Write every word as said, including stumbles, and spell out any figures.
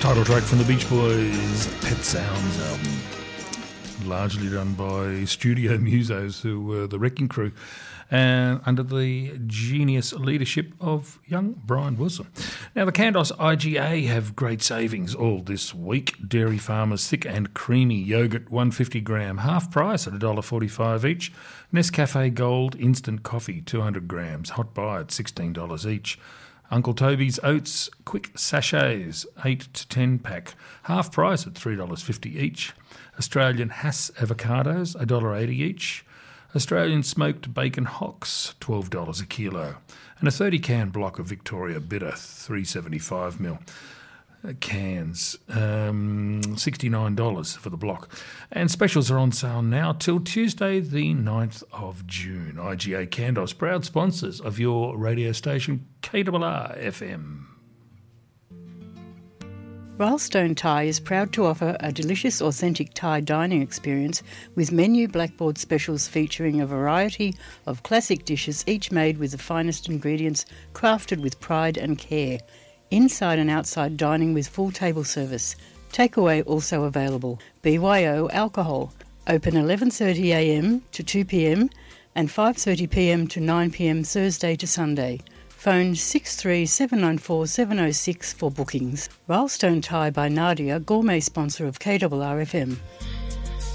Title track from the Beach Boys' Pet Sounds album, largely done by Studio Musos, who were the Wrecking Crew, and under the genius leadership of young Brian Wilson. Now, the Candos I G A have great savings all this week. Dairy Farmers thick and creamy yoghurt, one hundred fifty gram, half price at one dollar forty-five each. Nescafe Gold instant coffee, two hundred grams, hot buy at sixteen dollars each. Uncle Toby's Oats quick sachets, eight to ten pack, half price at three dollars fifty each. Australian Hass avocados, one dollar eighty each. Australian smoked bacon hocks, twelve dollars a kilo. And a thirty can block of Victoria Bitter, three seventy-five mil. Cans, um, sixty-nine dollars for the block. And specials are on sale now till Tuesday the ninth of June. I G A Candos, proud sponsors of your radio station K R R F M. Ralstone Thai is proud to offer a delicious, authentic Thai dining experience with menu blackboard specials featuring a variety of classic dishes, each made with the finest ingredients, crafted with pride and care. Inside and outside dining with full table service. Takeaway also available. B Y O alcohol. Open eleven thirty a m to two p m and five thirty p m to nine p m Thursday to Sunday. Phone six three seven nine four seven oh six for bookings. Ralstone Thai by Nadia, gourmet sponsor of K R R F M.